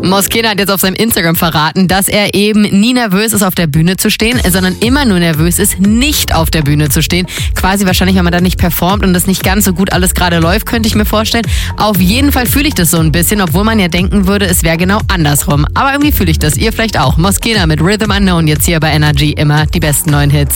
Moschena hat jetzt auf seinem Instagram verraten, dass er eben nie nervös ist, auf der Bühne zu stehen, sondern immer nur nervös ist, nicht auf der Bühne zu stehen. Quasi wahrscheinlich, wenn man da nicht performt und das nicht ganz so gut alles gerade läuft, könnte ich mir vorstellen. Auf jeden Fall fühle ich das so ein bisschen, obwohl man ja denken würde, es wäre genau andersrum. Aber irgendwie fühle ich das. Ihr vielleicht auch. Moschena mit Rhythm Unknown jetzt hier bei Energy. Immer die besten neuen Hits.